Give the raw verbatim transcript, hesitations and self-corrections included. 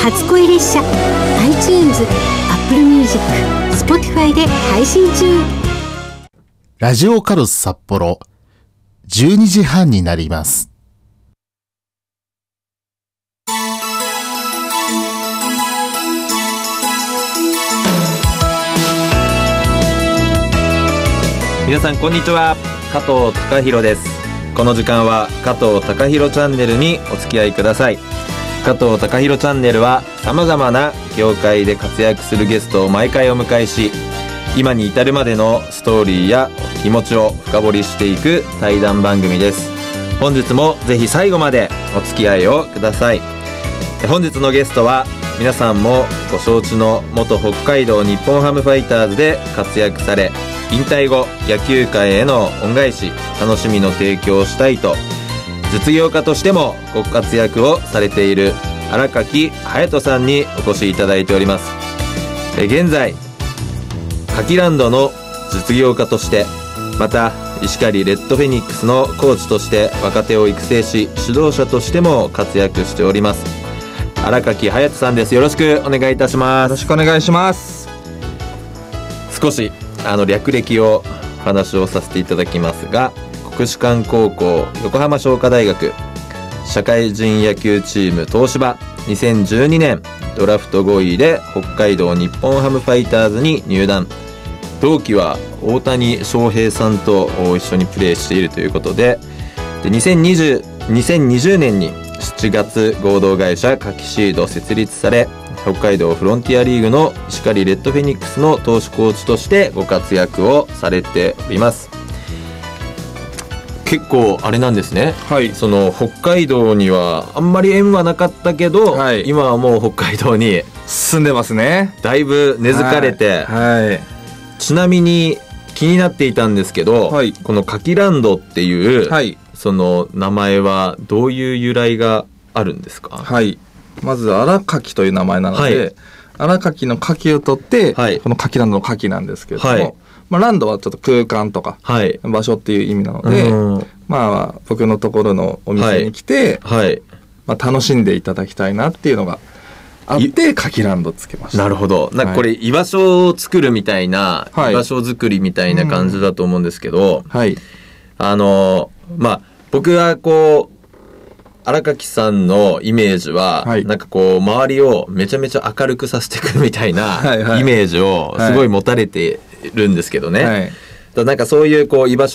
初恋列車 iTunes、Apple Music、Spotify で配信中。 ラジオカルス札幌じゅうにじはんになります。 皆さんこんにちは、加藤貴博です。この時間は加藤貴博チャンネルにお付き合いください。加藤貴博チャンネルはさまざまな業界で活躍するゲストを毎回お迎えし、今に至るまでのストーリーや気持ちを深掘りしていく対談番組です。本日もぜひ最後までお付き合いをください。本日のゲストは皆さんもご承知の元北海道日本ハムファイターズで活躍され、引退後野球界への恩返し、楽しみの提供をしたいと実業家としてもご活躍をされている新垣隼人さんにお越しいただいております。え現在カキランドの実業家として、また石狩レッドフェニックスのコーチとして若手を育成し、指導者としても活躍しております新垣隼人さんです。よろしくお願いいたします。 よろしくお願いします。 少しあの略歴をお話をさせていただきますが、国士舘高校、横浜商科大学社会人野球チーム東芝、にせんじゅうにねんドラフトごいで北海道日本ハムファイターズに入団。同期は大谷翔平さんと一緒にプレーしているということで、でにせんにじゅう、にせんにじゅうねんにしちがつ合同会社カキシード設立され、北海道フロンティアリーグの石狩レッドフェニックスの投手コーチとしてご活躍をされております。結構あれなんですね、 はい、 その北海道にはあんまり縁はなかったけど、はい、今はもう北海道に住んでますね。 だいぶ根付かれて、 はいはい、 ちなみに気になっていたんですけど、はい、このカキランドっていう、はい、その名前はどういう由来があるんですか？ はい、まず新垣という名前なので、はい、新垣の垣を取って、はい、このカキランドの垣なんですけれども、はい、まあ、ランドはちょっと空間とか、はい、場所っていう意味なので、まあ、僕のところのお店に来て、はいはい、まあ、楽しんでいただきたいなっていうのがあってカキランドつけました。 なるほど。なんかこれ、はい、居場所を作るみたいな、はい、居場所作りみたいな感じだと思うんですけど、うん、はい、あのまあ僕はこう新垣さんのイメージは、はい、なんかこう周りをめちゃめちゃ明るくさせてくるみたいなイメージをすごい持たれてるんですけどね、はいはい、だなんかそういうこう居場所